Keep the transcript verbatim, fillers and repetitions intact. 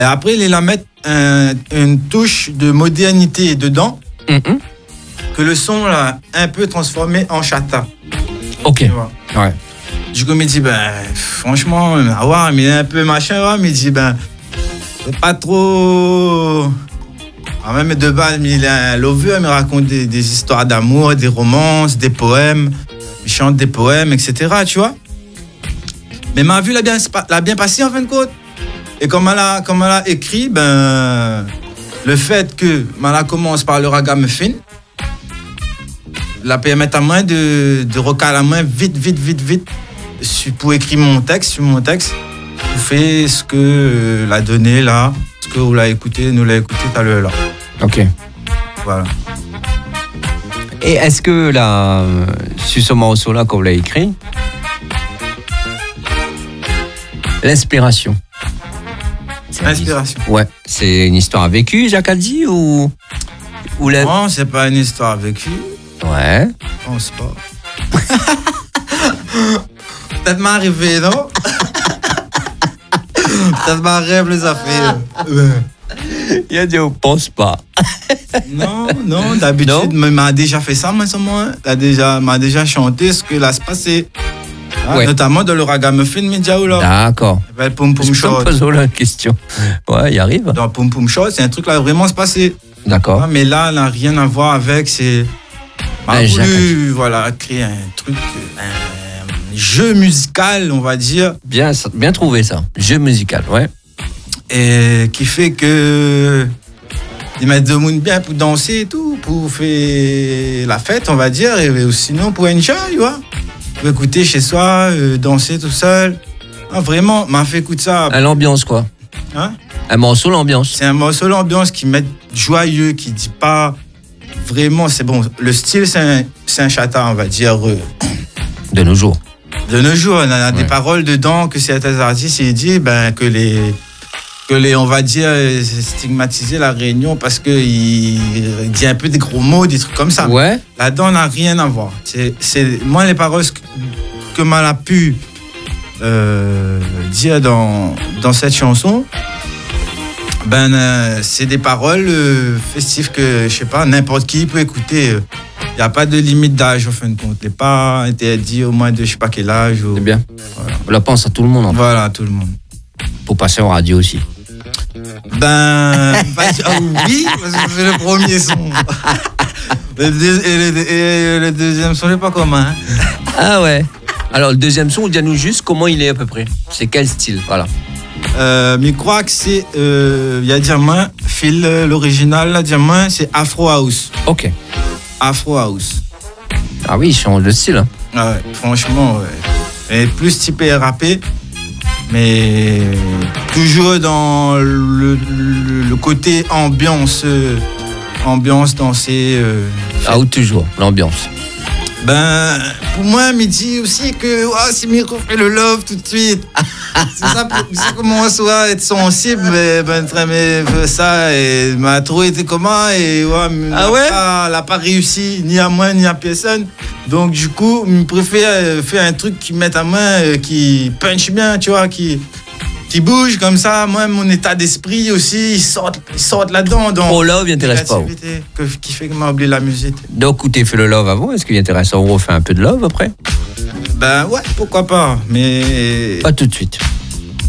Et après, il a mettre un, une touche de modernité dedans, mm-hmm. que le son l'a un peu transformé en chata. Ok. Tu vois. Ouais. Du coup, il me dit, ben, franchement, ah ouais, mais il est un peu machin, ouais, mais il dit, ben, c'est pas trop. Ah, même de base, mais il est un lover, il me raconte des, des histoires d'amour, des romances, des poèmes, il chante des poèmes, et cetera, tu vois. Mais ma vue l'a bien, l'a bien passé en fin de compte. Et comme elle a, comme elle a écrit, ben, le fait que Mala commence par le ragamuffin, la permet à moi de, de recaler la main vite, vite, vite, vite, pour écrire mon texte, sur mon texte, pour faire ce que euh, l'a donné là, ce que vous l'avez écouté, nous l'a écouté tout à l'heure là. Ok. Voilà. Et est-ce que là, sur ce morceau-là, quand vous l'avez écrit, l'inspiration. L'inspiration. Ouais. C'est une histoire vécue, Jacques a dit, ou, ou la... Non, c'est pas une histoire vécue. Ouais. Je pense pas. Peut-être m'arriver, non? Peut-être m'arrive les affaires. Il a dit, on pense pas. Non, non, d'habitude, il m'a déjà fait ça, moi, moi. Il déjà, m'a déjà chanté ce que là se passait. Ah, ouais. Notamment dans le ragamuffin Mediaoula. D'accord. Le Poum Poum Shot. Je me pose la question. Ouais, il arrive. Dans Poum Poum Shot, c'est un truc là vraiment se passer. D'accord. Ah, mais là, elle n'a rien à voir avec. C'est. M'a voulu, voilà, créer un truc, un jeu musical, on va dire. Bien, bien trouvé ça. Jeu musical, ouais. Et qui fait que. Ils mettent de monde bien pour danser et tout, pour faire la fête, on va dire, et sinon pour enjoy, tu vois. Pour écouter chez soi, euh, danser tout seul. Ah, vraiment, m'a fait écouter ça. À l'ambiance, quoi. Hein? Un morceau, l'ambiance. C'est un morceau, l'ambiance qui met joyeux, qui dit pas vraiment, c'est bon. Le style, c'est un, c'est un chata, on va dire. Euh, de nos jours. De nos jours, on a ouais. des paroles dedans que certains artistes, ils disent ben, que les. que les, on va dire, stigmatiser la Réunion parce qu'il il dit un peu des gros mots, des trucs comme ça. Ouais. Là-dedans, on n'a rien à voir. C'est, c'est, moi, les paroles que, que Mal a pu euh, dire dans, dans cette chanson, ben, euh, c'est des paroles euh, festives que, je sais pas, n'importe qui peut écouter. Il n'y a pas de limite d'âge, en fin de compte. Il n'est pas interdit au moins de je sais pas quel âge. Ou... C'est bien. Voilà. On la pense à tout le monde. En voilà, tout le monde. Pour passer en radio aussi. Ben, bah, oh oui, parce que c'est le premier son. Le deux, et, le, et le deuxième son, je sais pas comment. Hein. Ah ouais. Alors, le deuxième son, dis-nous juste comment il est à peu près. C'est quel style, voilà. Euh, mais je crois que c'est, il euh, y a Diamant, Phil, l'original, là, Diamant, c'est Afro House. Ok. Afro House. Ah oui, il change de style. Hein. Ah ouais, franchement, ouais. Et plus typé rappé. Mais toujours dans le, le, le côté ambiance, euh, ambiance dansée. Euh, ah ou toujours, l'ambiance. Ben, pour moi, il dit aussi que oh, c'est mieux qu'on fait le love tout de suite. c'est ça, c'est comment on soit être sensible, mais ben, mais ça, et m'a trop été comment, et ouais, ah ouais? Elle n'a pas réussi, ni à moi, ni à personne. Donc, du coup, je préfère faire un truc qui mette à main, qui punch bien, tu vois, qui, qui bouge comme ça. Moi, mon état d'esprit aussi, il sort, il sort là-dedans. Oh, love, il n'intéresse pas. Que, qui fait que m'a oublié la musique. Donc, écoutez, fait le love avant. Est-ce qu'il intéresse? On refait un peu de love après? Ben ouais, pourquoi pas, mais... Pas tout de suite.